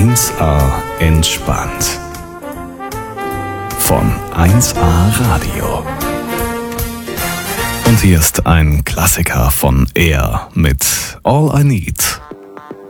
1A entspannt. Von 1A Radio. Und hier ist ein Klassiker von Air mit All I Need.